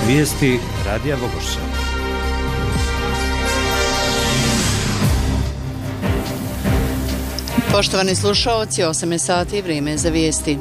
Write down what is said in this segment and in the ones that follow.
Vijesti Radija Vogošća. Poštovani slušaoci, 8 je sati, vrijeme za vijesti.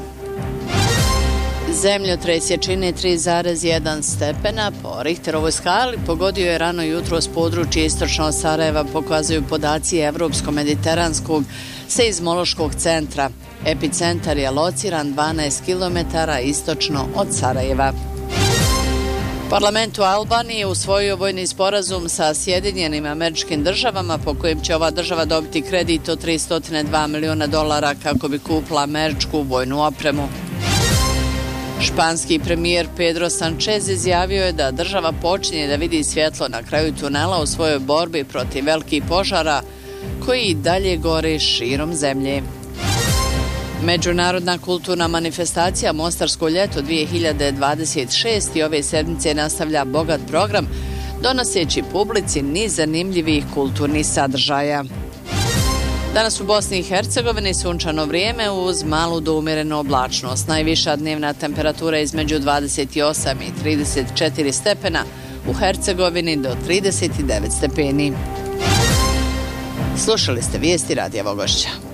Zemljotres jačine 3,1 stepena po Richterovoj skali pogodio je rano jutro s područja istočno od Sarajeva, pokazuju podaci Evropsko-mediteranskog seizmološkog centra. Epicentar je lociran 12 km istočno od Sarajeva. Parlament u Albaniji je usvojio vojni sporazum sa Sjedinjenim Američkim Državama po kojem će ova država dobiti kredit od $302 miliona kako bi kupila američku vojnu opremu. Španski premijer Pedro Sanchez izjavio je da država počinje da vidi svjetlo na kraju tunela u svojoj borbi protiv velikih požara koji i dalje gore širom zemlje. Međunarodna kulturna manifestacija Mostarsko ljeto 2026 i ove sedmice nastavlja bogat program, donoseći publici niz zanimljivih kulturnih sadržaja. Danas u Bosni i Hercegovini sunčano vrijeme uz malu do umjerenu oblačnost. Najviša dnevna temperatura između 28 i 34 stepena, u Hercegovini do 39 stepeni. Slušali ste vijesti Radija Vogošća.